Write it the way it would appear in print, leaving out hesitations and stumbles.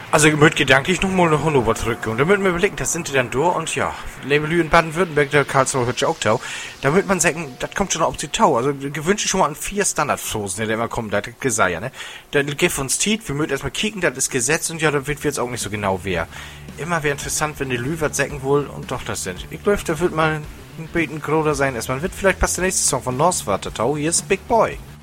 Also, ich möchte gedanklich noch mal nach Hannover zurückgehen. Da müssen wir überlegen, das sind die dann durch und ja, Labelü in Baden-Württemberg, der Karlsruhe hört ja auch Tau. Da wird man sagen, das kommt schon auf die Tau. Also, gewünscht ich schon mal an 4 Standardflosen, die immer kommen, das gesagt ja, ne? Dann gibt uns Tiet, wir müssen erstmal kicken, das ist Gesetz und ja, da wird jetzt auch nicht so genau wer. Immer wäre interessant, wenn die Lü was sagen wohl und doch das sind. Ich glaube, da wird mal ein Beten Groder sein erstmal. Wird vielleicht passt der nächste Song von Northwater Tau, hier ist Big Boy.